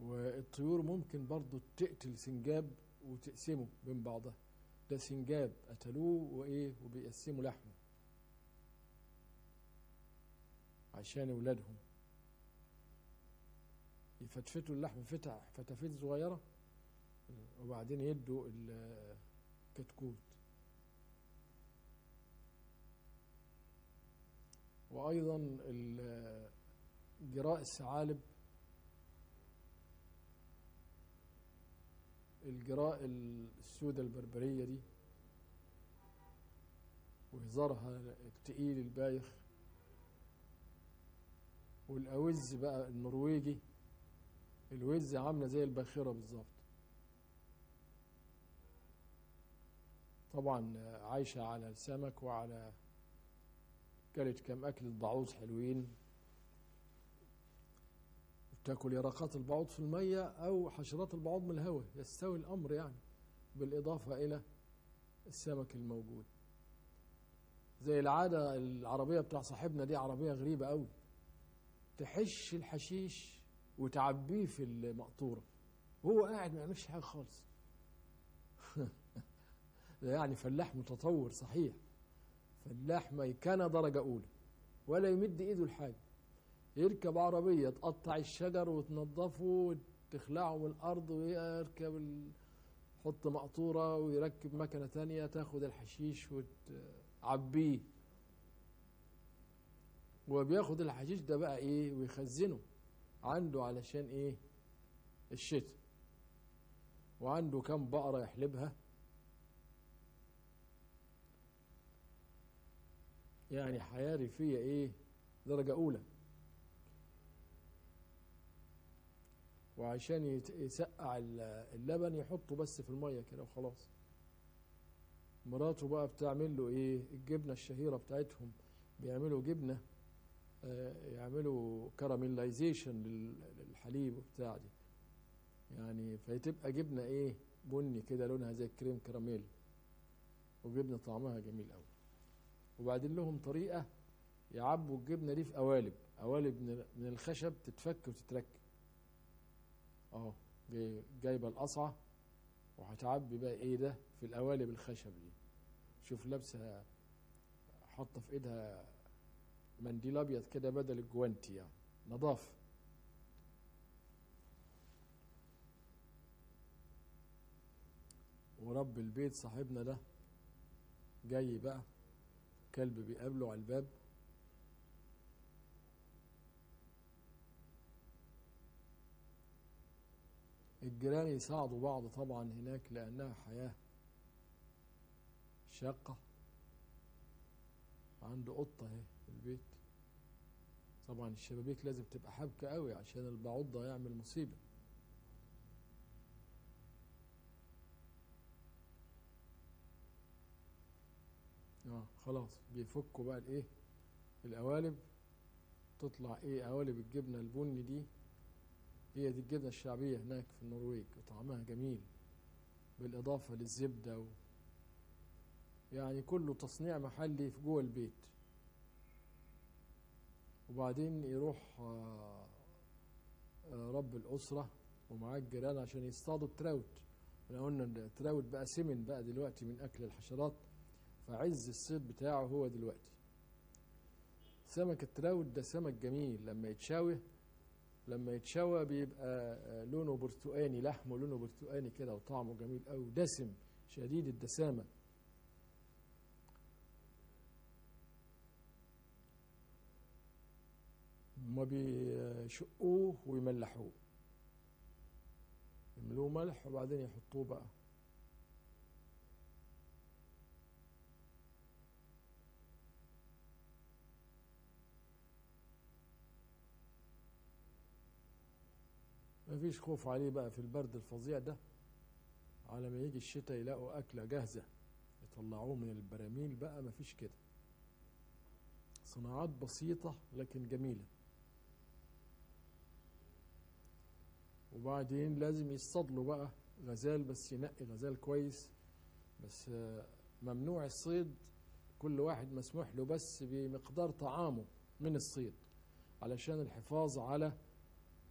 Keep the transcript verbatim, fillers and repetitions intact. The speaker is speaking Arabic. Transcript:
والطيور ممكن برضو تقتل سنجاب وتقسمه بين بعضها، ده سنجاب قتلوه وايه وبيقسموا لحمه عشان اولادهم، يفتفتوا اللحم فتح فتافيت صغيره وبعدين يدوا الكتكوت. وايضا جراء الثعالب، الجراء السوداء البربريه دي وهزارها التقيل البايخ، والاوز بقى النرويجي، الوز عامله زي الباخره بالظبط، طبعا عايشه على السمك وعلى كلت كم اكل بعوض حلوين، تاكل يرقات البعوض في الميه او حشرات البعوض من الهواء، يستوي الامر يعني، بالاضافه الى السمك الموجود. زي العاده العربيه بتاع صاحبنا دي، عربيه غريبه قوي، تحش الحشيش وتعبيه في المقطوره وهو قاعد ما يعملش حاجه خالص. ده يعني فلاح متطور صحيح، فلاح ميكنه درجه اولى، ولا يمد ايده لحاجه، يركب عربيه تقطع الشجر وتنظفه وتخلعه من الارض، ويركب ال... يحط مقطوره ويركب مكنه تانية تاخد الحشيش وتعبيه، وبياخد الحشيش ده بقى ايه ويخزنه عنده علشان ايه الشتاء، وعنده كم بقرة يحلبها، يعني حياة ريفية ايه درجة اولى. وعشان يسقع اللبن يحطه بس في المية كده وخلاص. مراته بقى بتعمل له ايه الجبنة الشهيرة بتاعتهم، بيعملوا جبنة يعملوا كراميلايزيشن للحليب وبتاع دي، يعني فتبقى جبنة ايه بني كده لونها زي الكريم كراميل، وجبنة طعمها جميل قوي. وبعدين لهم طريقة يعبوا الجبنة دي في قوالب، قوالب من الخشب تتفك وتتركب، اه جايبة القصعة وهتعبي بقى ايه ده في القوالب الخشب دي. شوف لابسة حاطة في ايدها منديل ابيض كده بدل الجوانتي، يعني نظافة. ورب البيت صاحبنا ده جاي بقى، كلب بيقابله على الباب، الجيران يساعدوا بعض طبعا هناك لأنها حياة شاقة. عنده قطة اهي في البيت، طبعا الشبابيك لازم تبقى حابكة قوي عشان البعوض ده يعمل مصيبة. اه خلاص بيفكوا بقى الايه القوالب، تطلع ايه قوالب الجبنة البني دي، هي دي الجبنة الشعبية هناك في النرويج، وطعمها جميل بالإضافة للزبدة و... يعني كله تصنيع محلي في جوه البيت. وبعدين يروح آه آه رب الأسرة ومعاه الجيران عشان يصطادوا التراوت. احنا قلنا ان التراوت بقى سمن بقى دلوقتي من أكل الحشرات، فعز الصيد بتاعه هو دلوقتي. سمك التراوت ده سمك جميل، لما يتشاوي لما يتشوى بيبقى لونه برتقاني، لحمه لونه برتقاني كده وطعمه جميل قوي، دسم شديد الدسامة. هما بيشقوه ويملحوه، يملوه ملح وبعدين يحطوه بقى مفيش خوف عليه بقى في البرد الفظيع ده. على ما يجي الشتاء يلاقوا أكلة جاهزة يطلعوه من البراميل بقى، مفيش كده. صناعات بسيطة لكن جميلة. وبعدين لازم يصطادلوا بقى غزال، بس ينقي غزال كويس، بس ممنوع الصيد، كل واحد مسموح له بس بمقدار طعامه من الصيد علشان الحفاظ على